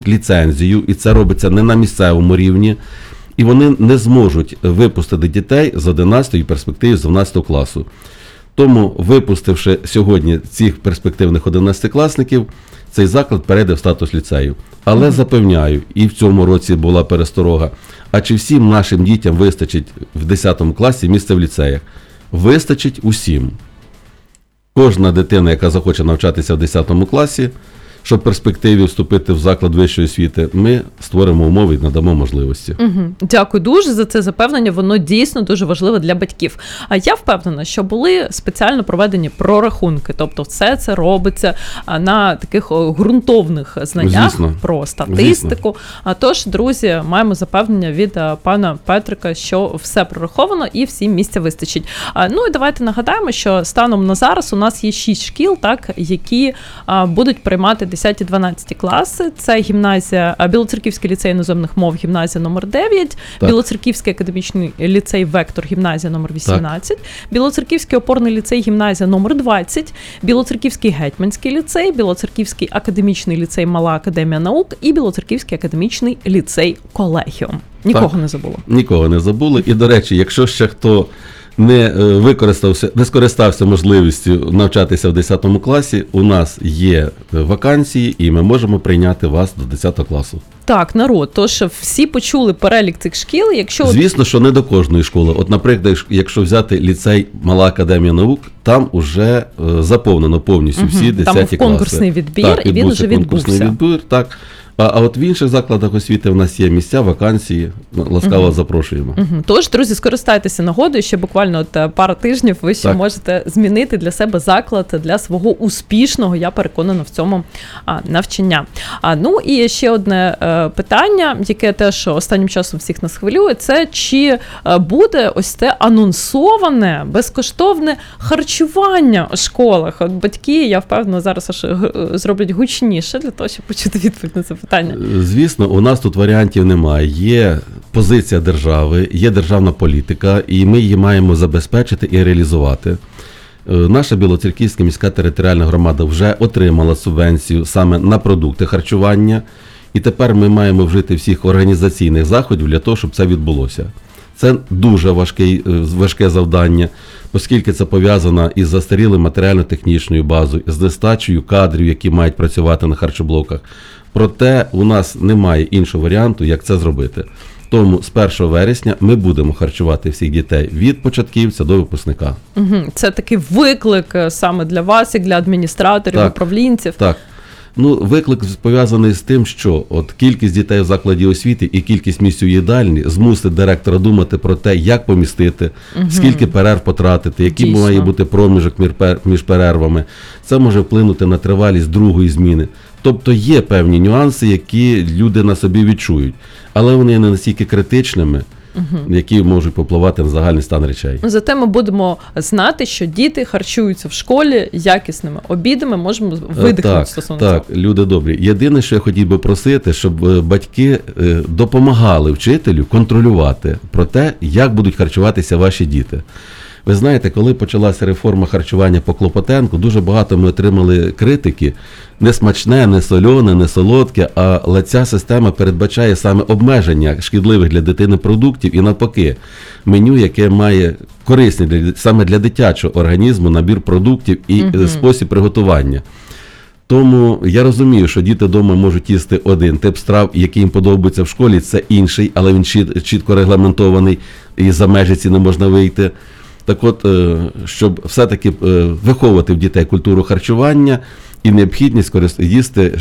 ліцензію, і це робиться не на місцевому рівні, і вони не зможуть випустити дітей з 11-ї перспективи з 12 класу. Тому, випустивши сьогодні цих перспективних 11-класників, цей заклад перейде в статус ліцею. Але запевняю, і в цьому році була пересторога, а чи всім нашим дітям вистачить в 10 класі місце в ліцеях? Вистачить усім. Кожна дитина, яка захоче навчатися в 10 класі, щоб в перспективі вступити в заклад вищої освіти, ми створимо умови і надамо можливості. Дякую дуже за це запевнення, воно дійсно дуже важливе для батьків. А я впевнена, що були спеціально проведені прорахунки, тобто все це робиться на таких ґрунтовних знаннях про статистику. Тож, друзі, маємо запевнення від пана Петрика, що все прораховано і всім місця вистачить. Ну і давайте нагадаємо, що станом на зараз у нас є 6 шкіл, так, які будуть приймати 10-12 класи. Це гімназія, Білоцерківський ліцей іноземних мов, гімназія номер 9, так. Білоцерківський академічний ліцей Вектор, гімназія номер 18, так. Білоцерківський опорний ліцей, гімназія номер 20, Білоцерківський гетьманський ліцей, Білоцерківський академічний ліцей Мала академія наук і Білоцерківський академічний ліцей Колегіум. Нікого не забули. Нікого не забули. І, до речі, якщо ще хто не скористався можливістю навчатися в 10 класі, у нас є вакансії, і ми можемо прийняти вас до 10 класу. Так, народ, тож всі почули перелік цих шкіл, якщо... Звісно, що не до кожної школи. От, наприклад, якщо взяти ліцей Мала академія наук, там уже заповнено повністю всі 10 класи. Там конкурсний відбір, так, і він вже відбувся. Конкурсний відбір, так. А от в інших закладах освіти в нас є місця, вакансії, ласкаво запрошуємо. Тож, друзі, скористайтеся нагодою, ще буквально от пара тижнів ви ще можете змінити для себе заклад для свого успішного, я переконана в цьому, навчання. Ну і ще одне питання, яке теж останнім часом всіх нас хвилює, це чи буде ось те анонсоване, безкоштовне харчування у школах. От батьки, я впевнена, зараз аж зроблять гучніше для того, щоб почути відповідь на це питання. Звісно, у нас тут варіантів немає. Є позиція держави, є державна політика, і ми її маємо забезпечити і реалізувати. Наша Білоцерківська міська територіальна громада вже отримала субвенцію саме на продукти харчування, і тепер ми маємо вжити всіх організаційних заходів для того, щоб це відбулося. Це дуже важке завдання, оскільки це пов'язано із застарілою матеріально-технічною базою, з нестачею кадрів, які мають працювати на харчоблоках. Проте у нас немає іншого варіанту, як це зробити. Тому з 1 вересня ми будемо харчувати всіх дітей від початківця до випускника. Це такий виклик саме для вас, як для адміністраторів, управлінців. Так. Ну, виклик пов'язаний з тим, що от кількість дітей в закладі освіти і кількість місць у їдальні змусить директора думати про те, як помістити, скільки перерв потратити, який має бути проміжок між перервами. Це може вплинути на тривалість другої зміни. Тобто є певні нюанси, які люди на собі відчують, але вони не настільки критичними, які можуть попливати на загальний стан речей. Зате ми будемо знати, що діти харчуються в школі якісними обідами, можемо видихнути стосовно цього. Так, люди добрі. Єдине, що я хотів би просити, щоб батьки допомагали вчителю контролювати про те, як будуть харчуватися ваші діти. Ви знаєте, коли почалася реформа харчування по Клопотенку, дуже багато ми отримали критики. Не смачне, не солене, не солодке, але ця система передбачає саме обмеження шкідливих для дитини продуктів і навпаки, меню, яке має корисний саме для дитячого організму набір продуктів і спосіб приготування. Тому я розумію, що діти вдома можуть їсти один тип страв, який їм подобається в школі, це інший, але він чітко регламентований і за межі ці не можна вийти. Так от, щоб все-таки виховувати в дітей культуру харчування і необхідність їсти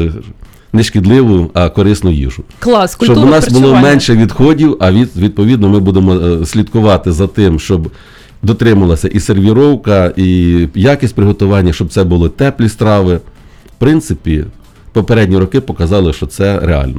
нешкідливу, а корисну їжу. Клас, культуру щоб у нас харчування. було менше відходів, а відповідно ми будемо слідкувати за тим, щоб дотримувалася і сервіровка, і якість приготування, щоб це були теплі страви. В принципі, попередні роки показали, що це реально.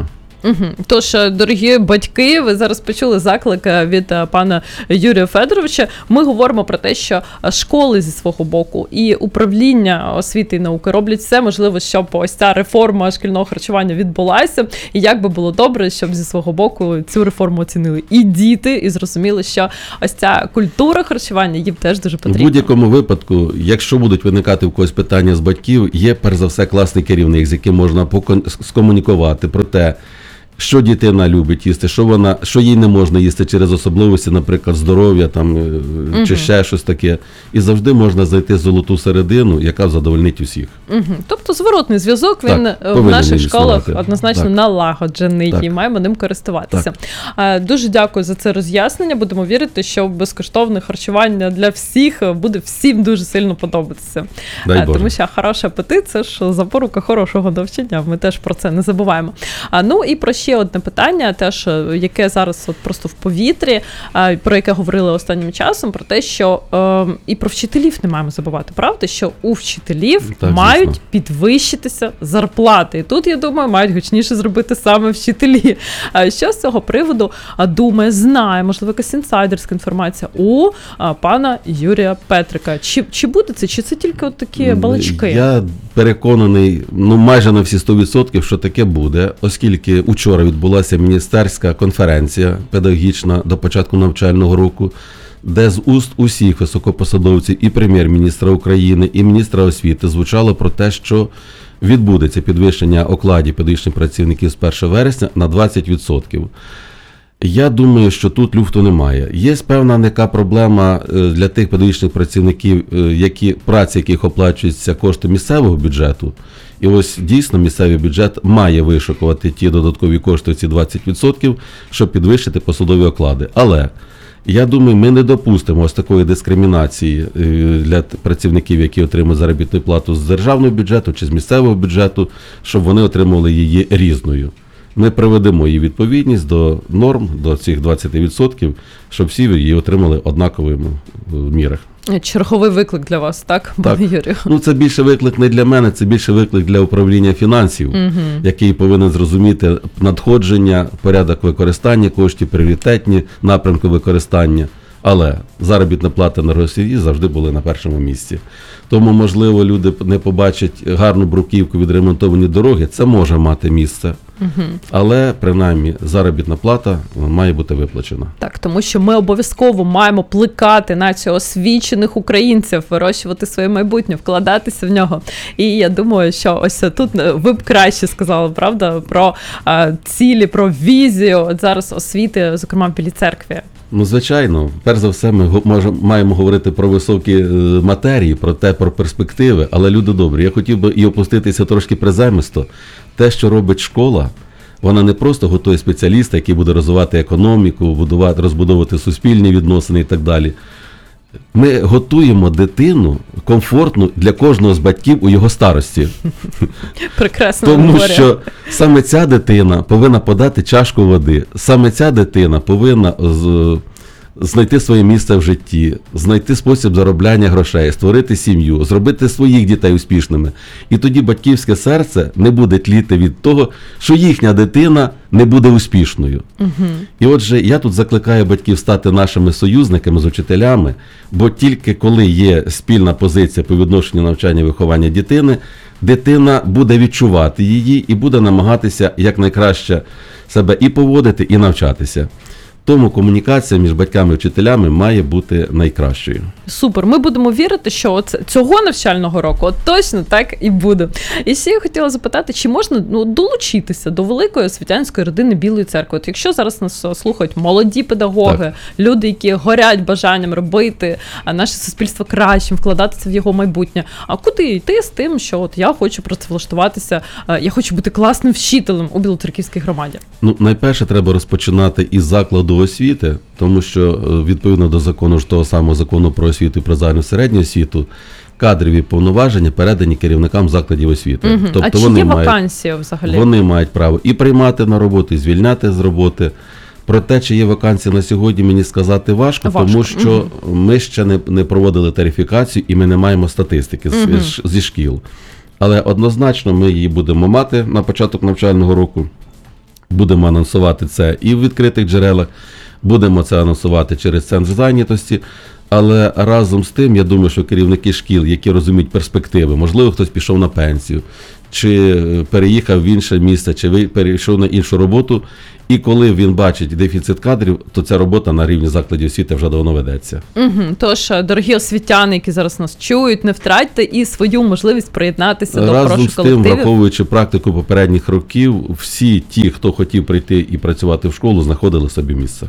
Тож, дорогі батьки, ви зараз почули заклик від пана Юрія Федоровича. Ми говоримо про те, що школи зі свого боку і управління освіти і науки роблять все можливе, щоб ось ця реформа шкільного харчування відбулася. І як би було добре, щоб зі свого боку цю реформу оцінили і діти, і зрозуміли, що ось ця культура харчування їм теж дуже В потрібна. будь-якому випадку, якщо будуть виникати в когось питання з батьків, є перш за все класний керівник, з яким можна скомунікувати про те, що дитина любить їсти, що їй не можна їсти через особливості, наприклад, здоров'я там, чи ще щось таке. І завжди можна знайти золоту середину, яка задовольнить усіх. Тобто зворотний зв'язок, Так, він в повинен наших школах існувати. однозначно Так. налагоджений, Так. і маємо ним користуватися. Дуже дякую за це роз'яснення. Будемо вірити, що безкоштовне харчування для всіх буде всім дуже сильно подобатися. Дай Боже. Тому що хороший апетит – це ж запорука хорошого навчання. Ми теж про це не забуваємо. Ну і про ще одне питання, теж, яке зараз от просто в повітрі, про яке говорили останнім часом, про те, що і про вчителів не маємо забувати, правда? Що у вчителів Так, мають звісно. підвищитися зарплати. І тут, я думаю, мають гучніше зробити саме вчителі. Що з цього приводу думає, знає, можливо, якась інсайдерська інформація у пана Юрія Петрика? Чи буде це, чи це тільки от такі балачки? Я переконаний, майже на всі 100%, що таке буде, оскільки учора відбулася міністерська конференція педагогічна до початку навчального року, де з уст усіх високопосадовців і прем'єр-міністра України, і міністра освіти звучало про те, що відбудеться підвищення окладів педагогічних працівників з 1 вересня на 20%. Я думаю, що тут люфту немає. Є певна така проблема для тих педагогічних працівників, праці яких оплачується кошти місцевого бюджету. І ось дійсно місцевий бюджет має вишукувати ті додаткові кошти, ці 20%, щоб підвищити посадові оклади. Але я думаю, ми не допустимо ось такої дискримінації для працівників, які отримують заробітну плату з державного бюджету чи з місцевого бюджету, щоб вони отримували її різною. Ми приведемо її відповідність до норм, до цих 20%, щоб всі її отримали однаковими мірах. Черговий виклик для вас, так, пане Юрію? Це більше виклик не для мене, це більше виклик для управління фінансів, який повинен зрозуміти надходження, порядок використання коштів, пріоритетні напрямки використання. Але заробітна плата на Росії завжди були на першому місці. Тому, можливо, люди не побачать гарну бруківку, відремонтовані дороги, це може мати місце. Але, принаймні, заробітна плата має бути виплачена. Так, тому що ми обов'язково маємо плекати націю освічених українців, вирощувати своє майбутнє, вкладатися в нього. І я думаю, що ось тут ви б краще сказали, правда, про цілі, про візію от зараз освіти, зокрема в Білій церкві. Звичайно, перш за все, ми маємо говорити про високі матерії, про перспективи, але, люди добрі, я хотів би і опуститися трошки приземисто. Те, що робить школа, вона не просто готує спеціаліста, який буде розвивати економіку, розбудовувати суспільні відносини і так далі. Ми готуємо дитину комфортну для кожного з батьків у його старості. Прекрасно Тому говорять. що саме ця дитина повинна подати чашку води, саме ця дитина повинна знайти своє місце в житті, знайти спосіб заробляння грошей, створити сім'ю, зробити своїх дітей успішними. І тоді батьківське серце не буде тліти від того, що їхня дитина не буде успішною. І отже, я тут закликаю батьків стати нашими союзниками з учителями, бо тільки коли є спільна позиція по відношенню навчання і виховання дитини, дитина буде відчувати її і буде намагатися якнайкраще себе і поводити, і навчатися. Тому комунікація між батьками і вчителями має бути найкращою. Супер. Ми будемо вірити, що от цього навчального року точно так і буде. І ще я хотіла запитати, чи можна долучитися до великої освітянської родини Білої церкви? От якщо зараз нас слухають молоді педагоги, люди, які горять бажанням робити наше суспільство кращим, вкладатися в його майбутнє, а куди йти з тим, що от я хочу працевлаштуватися, я хочу бути класним вчителем у Білоцерківській громаді? Найперше треба розпочинати із закладу освіти, тому що відповідно до закону ж того самого закону про освіту і про загальну середню освіту, кадрові повноваження передані керівникам закладів освіти. Тобто а чи вони є вакансія взагалі? Вони мають право і приймати на роботу, і звільняти з роботи. Про те, чи є вакансія на сьогодні, мені сказати важко. Тому що ми ще не проводили тарифікацію і ми не маємо статистики зі шкіл. Але однозначно ми її будемо мати на початок навчального року. Будемо анонсувати це і в відкритих джерелах, будемо це анонсувати через центр зайнятості. Але разом з тим, я думаю, що керівники шкіл, які розуміють перспективи, можливо, хтось пішов на пенсію, чи переїхав в інше місце, чи перейшов на іншу роботу, і коли він бачить дефіцит кадрів, то ця робота на рівні закладів освіти вже давно ведеться. Тож, дорогі освітяни, які зараз нас чують, не втратьте і свою можливість приєднатися до Разом прошу з тим, колективів. враховуючи практику попередніх років, всі ті, хто хотів прийти і працювати в школу, знаходили собі місце.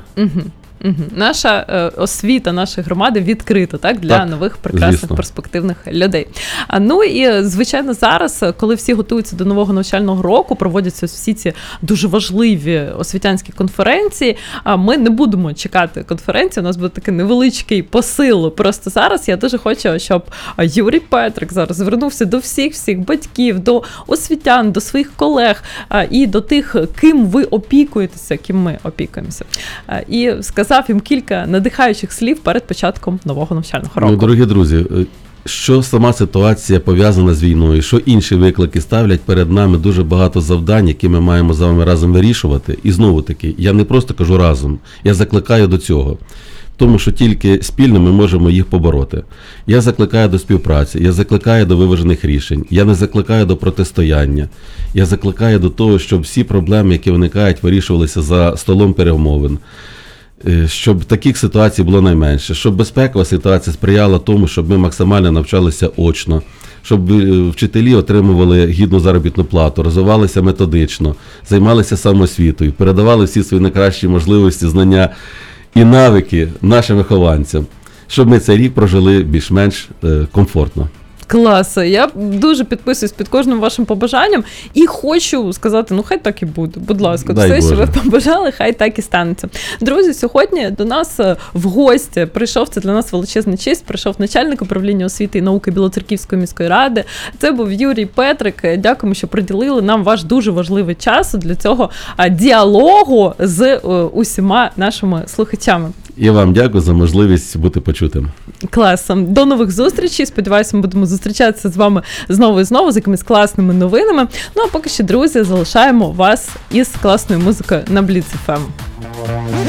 Наша освіта, нашої громади відкрита, так, для Так, нових прекрасних звісно. перспективних людей. Ну і, звичайно, зараз, коли всі готуються до нового навчального року, проводяться всі ці дуже важливі освітянські конференції, ми не будемо чекати конференції, у нас буде такий невеличкий посил. Просто зараз я дуже хочу, щоб Юрій Петрик зараз звернувся до всіх батьків, до освітян, до своїх колег і до тих, ким ви опікуєтеся, ким ми опікуємося. І сказав їм кілька надихаючих слів перед початком нового навчального року. Ну, дорогі друзі, що сама ситуація пов'язана з війною, що інші виклики ставлять перед нами дуже багато завдань, які ми маємо з вами разом вирішувати. І знову таки, я не просто кажу разом, я закликаю до цього. Тому що тільки спільно ми можемо їх побороти. Я закликаю до співпраці, я закликаю до виважених рішень, я не закликаю до протистояння. Я закликаю до того, щоб всі проблеми, які виникають, вирішувалися за столом перемовин. Щоб таких ситуацій було найменше, щоб безпекова ситуація сприяла тому, щоб ми максимально навчалися очно, щоб вчителі отримували гідну заробітну плату, розвивалися методично, займалися самоосвітою, передавали всі свої найкращі можливості, знання і навики нашим вихованцям, щоб ми цей рік прожили більш-менш комфортно. Клас, я дуже підписуюсь під кожним вашим побажанням і хочу сказати, ну хай так і буде, будь ласка, Дай все, Боже. що ви побажали, хай так і станеться. Друзі, сьогодні до нас в гості прийшов, це для нас величезна честь, прийшов начальник управління освіти і науки Білоцерківської міської ради, це був Юрій Петрик, дякуємо, що приділили нам ваш дуже важливий час для цього діалогу з усіма нашими слухачами. І вам дякую за можливість бути почутим. Клас. До нових зустрічей. Сподіваюся, ми будемо зустрічатися з вами знову і знову з якимись класними новинами. Ну а поки що, друзі, залишаємо вас із класною музикою на Blitz FM.